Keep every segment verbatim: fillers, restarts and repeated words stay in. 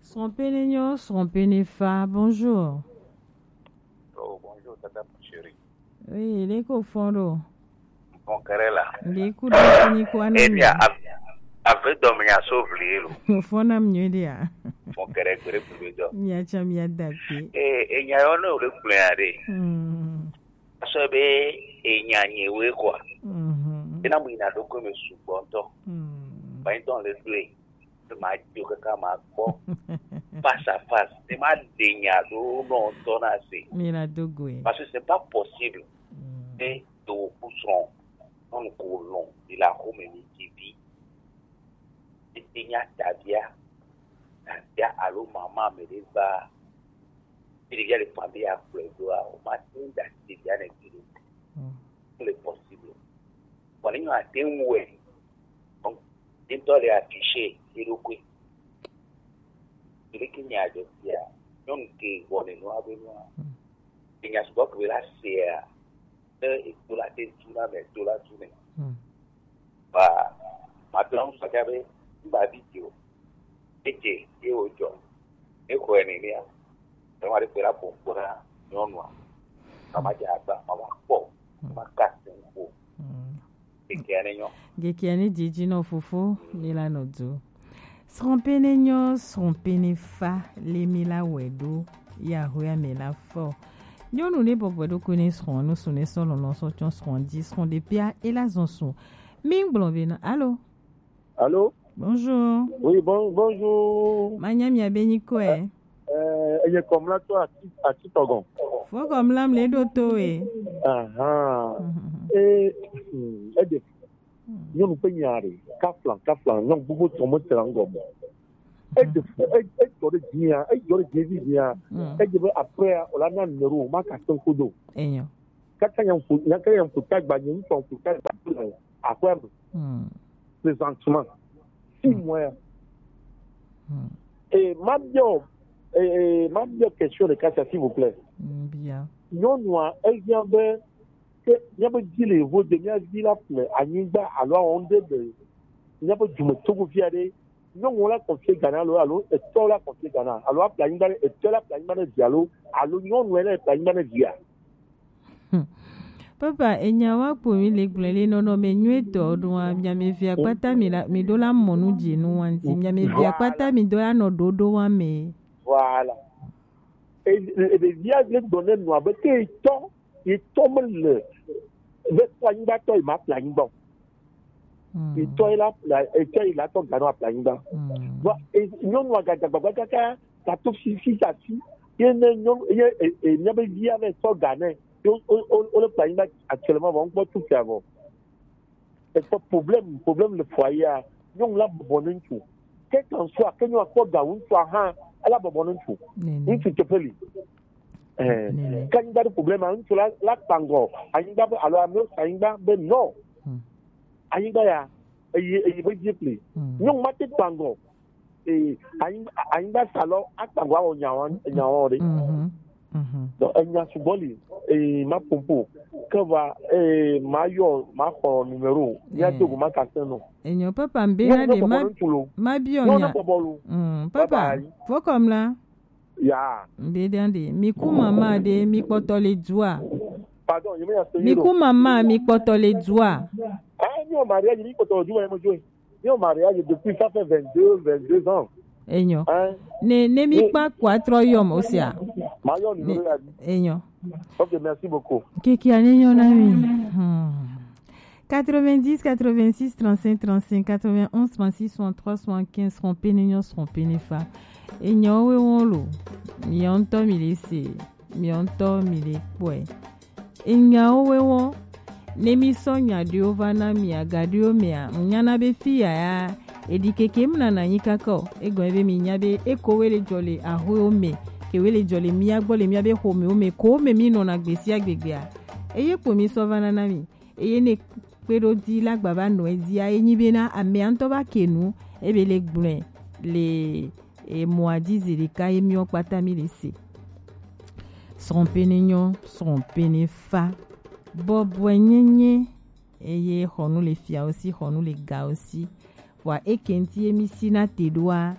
Srompénignon, Srompénéfa, bonjour. Oh, bonjour, tata chérie. Oui, les cofondos. Mon carré là. Les coups de Nicoana. Eh bien, avec Domina Sauvlier. Au fond, on a mieux dit. Mon carré, gré pour le dos. Mia chamia d'appui. Eh, et n'y a pas de plein. Hum. Ça bé, et n'y a ni oui quoi. Hum. Et n'a pas de comme sous-bonton. Hum. Pas dans le blé. De ma dieu que comme un bon. Face à face. De ma dégnado, non, ton assez. Mira dogoé. Parce que c'est pas possible. Et de pousson. On colon. De la Roménie qui vit. Et il y a tabia. Tabia, allô, maman, me dit, bah. Il y a les familles à pleurer au matin d'activité à l'église. C'est possible. Quand il y a un témoin, donc, il doit les afficher, il le fait. Il est qu'il y a des filles, non, qui vont les noirs de noirs. Il y a souvent que la serre, et tout la tête, tout la tête, tout la tête. Bah, maintenant, ça avait une vidéo. Et qui est au job. Et quoi, il y a. On va faire la pompe pour la non noire. On va dire à ça, on va pas. On va casser un peu. Et qui est un Gekiani Didi no Fofo, Lila Nodzo. Srompénignon, Srompénéfa, les Mila Wedo, Yahweh Mela Fort. Nous nous ne pouvons pas connaître, nous sommes seuls, nous sommes seront dix, seront des pierres et la zonson. Ming Blonvin, allô? Allô? Bonjour. Oui, bon, bonjour. Manyam ya Benikoe. Euh, il est comme là, toi, à Titogon. Faut comme l'âme les dotoé. Ah ah. Et, et des nous nous payons à Kaflan, Kaflan, non, beaucoup de monde se rendent. Et de et et de bien, et de bien, et de après, on a un numéro, ma casson kudo. Eh. Quand il y a un coup, il y a un coup de tag, il y a un coup de tag, après, présentement, six mois. Et ma bio, et ma bio question de cas, s'il vous plaît. Bien. Non, moi, elle vient de. Il y a pas dit les voix de Nia Villa, mais à Ninga, alors on dit de. Il n'y a pas du tout fier. Non, on l'a confié Ghana, alors, et toi l'a confié Ghana. Alors, la Ninga, et toi la Ninga, dialogue, alors, non, on est la Ninga, dia. Papa, et n'y a pas pour les blés, non, non, mais nous, nous, bien, mais via quata, mais dola, mon dit, nous, anti, bien, mais via quata, mais dola, no dodo, mais. Voilà. Et les viages, les données, nous, avec les temps, il tombe le. Le planning toi il m'a planning bon. Et toi il a et toi il a ton gars planning bon. Et non on va gagner baba kaka ça tout si si ça si. Et non et et n'y a pas dit avec son gagner. On on le planning actuellement on peut tout faire bon. C'est pas problème problème le foyer. Non là bonne tout. Quel qu'en soit que nous a quoi gaou soit ha elle a bonne tout. Ni tu te peux Eh, quand il y a des problèmes, on la la pango. Aïda, alors amieux, aïda, ben non. Aïda ya, et il veut dire plus. Non, ma tête pango. Et aïda salon, à pango on y a on y a on est. Donc il y a suboli et ma pompo. Que va et ma yo ma phone numéro. Il y a tout ma casse non. Et n'y a pas pas bien de ma ma bio. Non non pas papa. Faut comme là. Ya. Ndende mi ku mama de mi potole joie. Pardon, je vais mi ku mama mi potole joie. Ah, ni au mariage, ni potole joie mo joie. Ni au mariage depuis ça fait vingt-deux, vingt-deux ans. Enyo. Ne ne mi pa quatre yom osia. Mayon ni le Enyo. OK, merci beaucoup. Kiki anenyo na mi. quatre-vingt-dix, quatre-vingt-six, trente-cinq, trente-cinq, quatre-vingt-onze, trente-six, soixante-trois, soixante-quinze, Srompénignon, Srompénéfa. Et nyawe wolo, mi onto mi lese, mi onto mi le kwe. E nyawe won, ne mi sonya dio vana mi agadio mea, mnyana be fiya ya, e di keke mna na nyikako, e gwenbe mi nyabe, e kowele jole a ome, kewele jole mi agbole mi abe home ome, ko ome mi non agbesi agbegbe. E ye po mi so vana na mi, e ye ne pero di la gbaba no e di a e nyibena ame antoba kenu, e be le gblen, le... Et moi disais les cas et mieux pas ta milisi. Srompénignon, Srompénéfa, Bob Wenyenye, et ye honou les filles aussi, honou les gars aussi. Voilà, et kenti emisina te doa,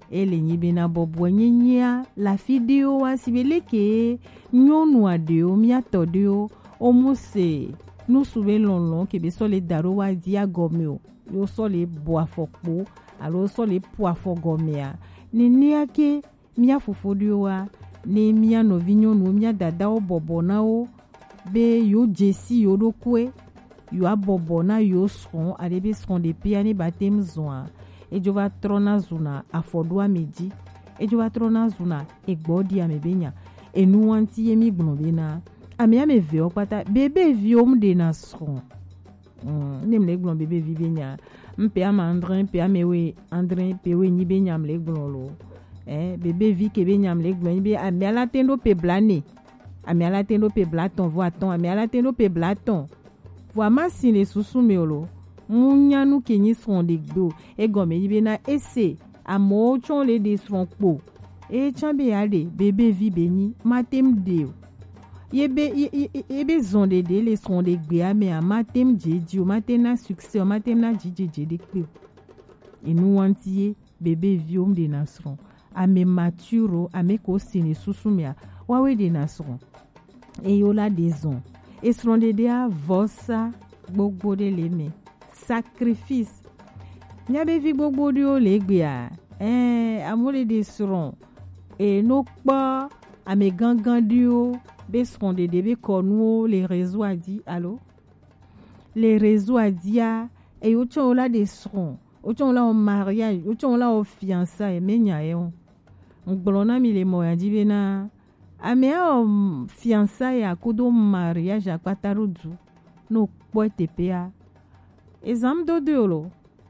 ele nyibena bobo nyenya la video wa sibeleke nyonu adeo miato deo omuse nous souvent lonlon ke be so le daro wa dia gomeo yo so le boafokpo alo so le poafogomea ni niake mia fofodio wa ne mia novinyo no mia dada o bobona o be yo jesi yo dokwe yo abobona yo son arebe son de piani batem zoa e jova trona zuna afodwa meji e jova trona zuna egbodi amebenya enu wanti yemi gbonbena ami ame ve opata bebe viom de nason mm nem le gbon bebe vivenya mpe ama André mpe amewe André pe we nyi be nyam le gbon lo eh bebe vi ke be nyam le gbon be ami ala tendo pe blane ami ala tendo pe blaton voit ton ami ala tendo pe blaton voit ma sine susu meolo munyanu kenyi son de gbo e gome yibe na ese amo chon le de son po e chambe ade bebe vi beni matem de yebe yebe zonde de le son de gbe ame a matem jeji o matem na succès o matem na jiji de pe inu wantie bebe vi om de nasron ame maturo ame ko sine susu mea wawe de nasron e yola de zon e son de de a vosa gbogbo de le me sacrifice nyabe vi gbogbo de o le gbe a eh amole de sron e no pa ame gangan dio be sron de debe konou les réseaux a dit allô les réseaux a dit a e yo chon la de sron o chon la en mariage o chon la en fiançailles menya e on ngbona mi le mo ya di bena ame a fiançailles a kodo mariage a kwatarudu no poete pa exam do deolo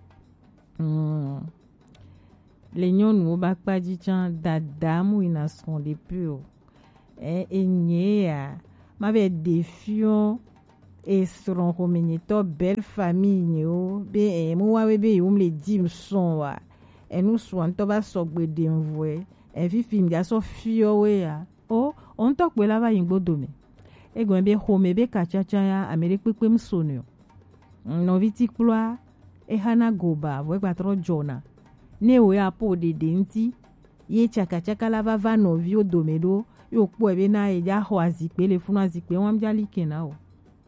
mm les nyonu o bakpa di chan dadamu ina son de pur eh enyea mave defion e sron komenye to belle famille yo be e mo wa be yum le dim son wa e nous soin to ba sogbe de envoyer e fi film ya so fio we ya o on to pe la va yingbo dome e gwen be home be kachacha ya amere pepe msonio no viti ploa e hana goba we patro jona ne we apo de denti ye chaka chaka la va va no vio domedo yo po ebe na e ja ho azikpe le funu azikpe won mjali kena o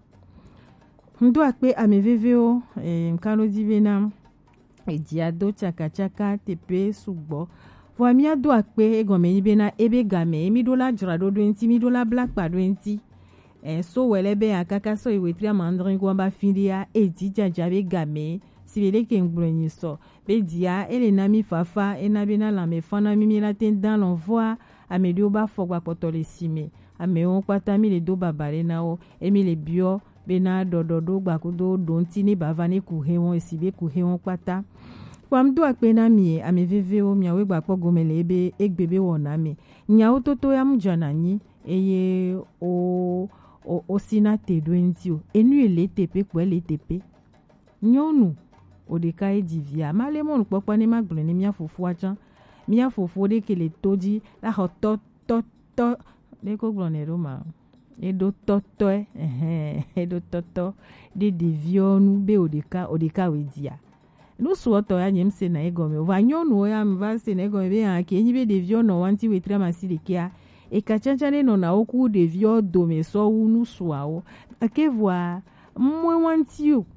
ndo akpe ameveve o e mkano divena e dia do chaka chaka tepe sugbo vo mi ado akpe e gome ibe na ebe game emi do la jra do twenty mi do la black pa twenty e so welebe akaka so iwetria mandrin ko ba filia e dija jabe game sibele ke ngbronyi so be dia ele na mi fafa e na bena la me fana mi mi la ten dans l'envoi amedio ba fogwa potole sime ame on kwata mi le do babare na o emi le bio bena dododo gbakudo donti ni bavane ku hewon esibe ku hewon kwata kwa mdo akpena mi ame veve o mi awe gbakpo gomele ebe egbebe wona mi nya ototo ya mjana nyi eye o o osina te twenty o enu ele tepe ko ele tepe nyonu odeka e divia male mon popo ni magbele ni mia fufu ajan mia fufu de kele toji la hoto to to de ko gbone roma e do toto eh e do toto de divionu be odeka odeka we dia no so to ya nyem se na ego me va nyonu ya mva se na ego be ya ke nyi be diviono wanti we tra masile kia e kachancha ne no na oku divio do me so unu swao ake voa mwe wanti o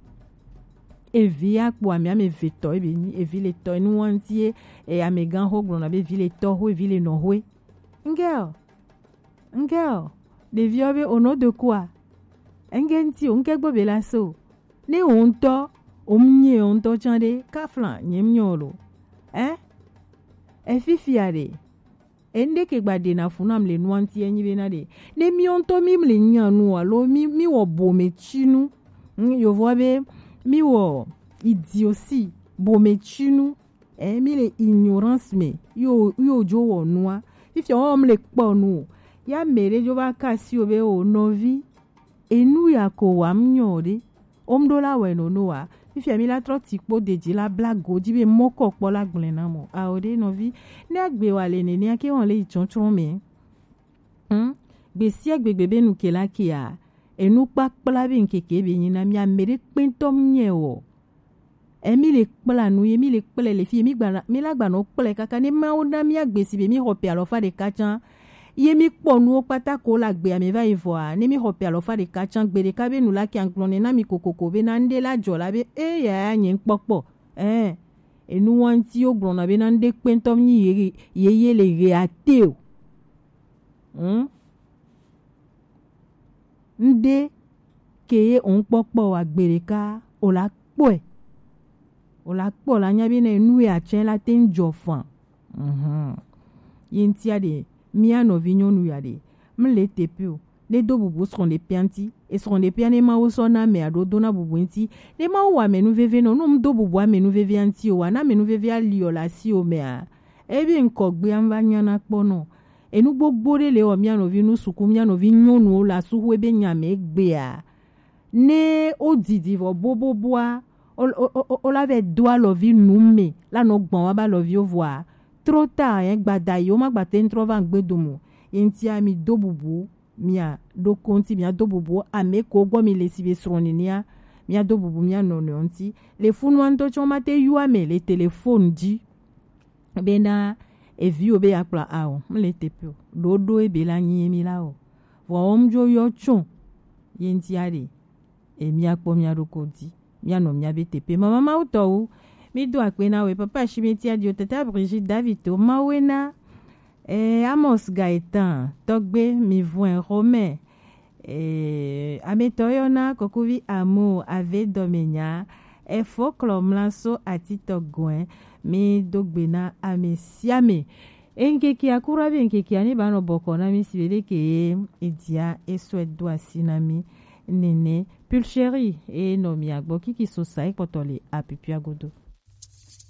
evi akpo ami ame veto ebe ni evi le to enu wantie e ame gan ho gbona be vi le to ho evi le no ho ngel ngel de viobe ono de quoi engenti onke gbo be la so ne onto omnye onto chande kaflan nyemnyolo eh e fifiare ende ke gbade na funam le nuantie enyi be na de ne mi onto mi mle nyanu alo mi mi wo bome chinu yo vobe mi wo idiotie bome chinu eh mi le ignorance me yo yo jo wo noa if yo om le ponu ya mere jo ba kasi obe o novi enu ya ko wa mnyore omdola we no noa if ya mi la tro tikpo deji la blago ji be moko po la gblen na mo a ode novi ne agbe wa le ne ni ake won le ichonchon me hm gbe si agbegbe be nu ke la kia enu pa pla be nkeke be yin na mi amere pintom nye o emi le kpla nu emi le kple le fi mi gba mi la gba no kple kaka ni ma o na mi agbesi be mi hope alofa de kacha ye mi kpo nu pata ko la gbe ame va ivoa ni mi hope alofa de kacha gbe de ka be nu la ki anklone na mi kokoko be na nde la jo la be e ya yin popo eh enu won ti o gbon na be na nde pe ntom ni ye ye ye le re ate o hm nde ke on popo agbereka o la po e o la po la nya bi na enu e a chen la ten jofan mhm yin ti ade mi ano vinyo nu ya de mle tepio les do bubu seront des pianti et seront des pianes ma o sona me ado dona bubu nti les ma wa me nu veve no no do bubu me nu veve anti o wana me nu veve ali o la si o me a e bi nko gbe an va nya na po no enu gbogbo re le o mi ano vi nu suku mi ano vi nyonu o la su we be nya me gbe a ne o didi vo bobo boa o o o la ve doa lo vi nu me la no gbon wa ba lo vi o voir trop tard hein gbada yo ma gba ten trop van gbe domo enti a mi do bubu mia do konti mia do bubu ame ko gbo mi le sibe sroninia mia do bubu mia no no nti le funu anto choma te yu ame le téléphone di bena e vi obe akpla awo mle tepio do do e be la nyi mi la o wo omjo yo chon yenti ade e mia kpo mia do kodi mia no mia be tepe mama ma uto mi do akpena we papa shimeti adio tata Brigitte Davito mawena eh, Amos Gaëtan Togbe mi voin Romain eh, Ametoyona Kokuvi Amo Ave Domenia Efo Klomlanso Atito Gwen mi dogbena amesiame enkeki akura bi enkeki ani bano boko na mi sibele ke edia eswed do asinami nene pulchérie et nomi agbo kiki so sai potole apipiagodo